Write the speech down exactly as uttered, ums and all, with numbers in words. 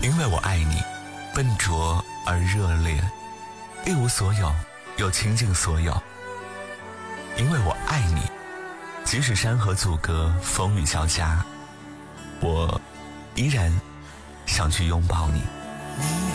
因为我爱你，笨拙而热烈，一无所有又倾尽所有。因为我爱你，即使山河阻隔，风雨交加，我依然想去拥抱你。